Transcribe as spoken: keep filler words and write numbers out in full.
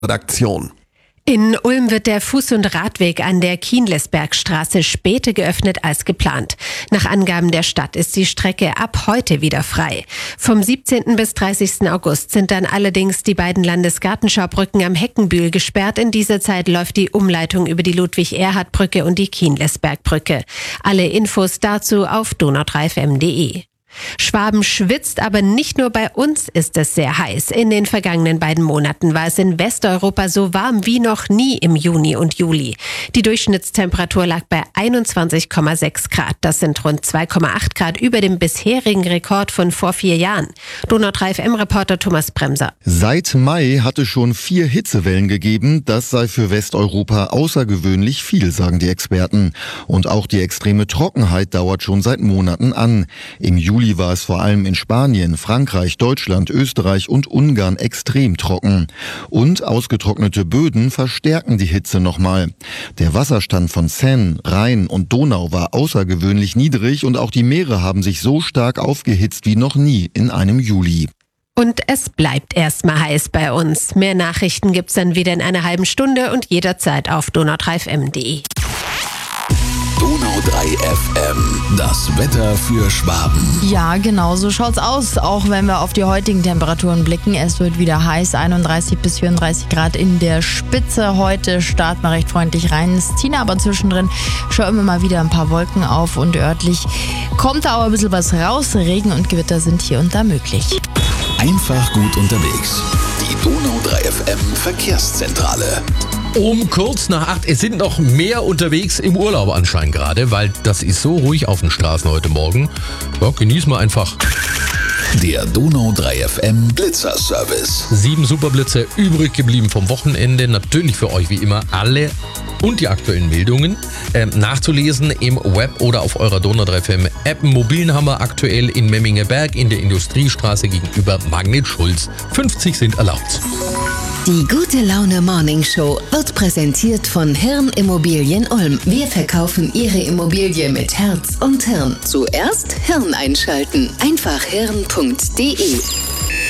Redaktion. In Ulm wird der Fuß- und Radweg an der Kienlesbergstraße später geöffnet als geplant. Nach Angaben der Stadt ist die Strecke ab heute wieder frei. Vom siebzehnten bis dreißigsten August sind dann allerdings die beiden Landesgartenschaubrücken am Heckenbühl gesperrt. In dieser Zeit läuft die Umleitung über die Ludwig-Erhard-Brücke und die Kienlesbergbrücke. Alle Infos dazu auf donau drei f m punkt d e. Schwaben schwitzt, aber nicht nur bei uns ist es sehr heiß. In den vergangenen beiden Monaten war es in Westeuropa so warm wie noch nie im Juni und Juli. Die Durchschnittstemperatur lag bei einundzwanzig Komma sechs Grad. Das sind rund zwei Komma acht Grad über dem bisherigen Rekord von vor vier Jahren. donau drei F M-Reporter Thomas Bremser. Seit Mai hatte schon vier Hitzewellen gegeben. Das sei für Westeuropa außergewöhnlich viel, sagen die Experten. Und auch die extreme Trockenheit dauert schon seit Monaten an. Im Juli war es vor allem in Spanien, Frankreich, Deutschland, Österreich und Ungarn extrem trocken. Und ausgetrocknete Böden verstärken die Hitze nochmal. Der Wasserstand von Seine, Rhein und Donau war außergewöhnlich niedrig und auch die Meere haben sich so stark aufgehitzt wie noch nie in einem Juli. Und es bleibt erstmal heiß bei uns. Mehr Nachrichten gibt's dann wieder in einer halben Stunde und jederzeit auf donau drei f m punkt d e. Donau drei F M, das Wetter für Schwaben. Ja, genau so schaut's aus. Auch wenn wir auf die heutigen Temperaturen blicken, es wird wieder heiß, einunddreißig bis vierunddreißig Grad in der Spitze. Heute starten wir recht freundlich rein. Es ziehen aber zwischendrin schon immer mal wieder ein paar Wolken auf und örtlich kommt da auch ein bisschen was raus. Regen und Gewitter sind hier und da möglich. Einfach gut unterwegs. Die Donau drei F M Verkehrszentrale. Um kurz nach acht, es sind noch mehr unterwegs im Urlaub anscheinend gerade, weil das ist so ruhig auf den Straßen heute Morgen. Ja, genießen wir einfach. Der Donau drei F M Blitzerservice. Sieben Superblitzer übrig geblieben vom Wochenende. Natürlich für euch wie immer alle und die aktuellen Meldungen äh, nachzulesen im Web oder auf eurer Donau drei F M App. Mobilen haben wir aktuell in Memmingerberg in der Industriestraße gegenüber Magnet Schulz. fünfzig sind erlaubt. Die gute Laune Morning Show wird präsentiert von Hirn Immobilien Ulm. Wir verkaufen Ihre Immobilie mit Herz und Hirn. Zuerst Hirn einschalten. Einfach hirn punkt d e.